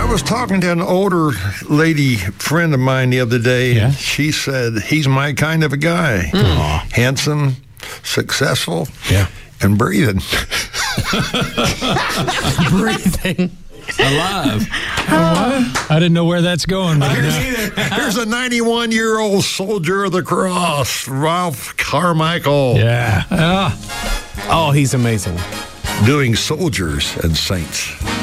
I was talking to an older lady friend of mine the other day. Yeah. She said, he's my kind of a guy. Handsome, successful, and breathing. Breathing. Alive. I didn't know where that's going. But Here's a 91-year-old soldier of the cross, Ralph Carmichael, yeah. Oh, he's amazing. doing Soldiers and Saints.